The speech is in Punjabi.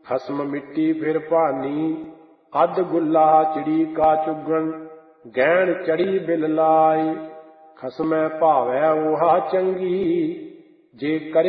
ਖਸਮ ਮਿੱਟੀ ਫਿਰ ਭਾਨੀ, ਅੱਧ ਗੁੱਲਾ ਚਿੜੀ ਕਾ ਚੁਗਣ, ਗਹਿਣ ਚੜੀ ਬਿਲ ਲਾਇ। ਖਸਮੈ ਭਾਵੈ ਓਹਾ ਚੰਗੀ, ਜੇ ਕਰੇ